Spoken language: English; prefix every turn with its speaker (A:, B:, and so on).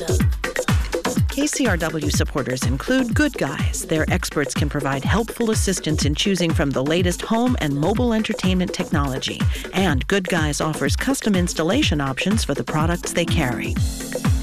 A: KCRW supporters include Good Guys. Their experts can provide helpful assistance in choosing from the latest home and mobile entertainment technology. And Good Guys offers custom installation options for the products they carry.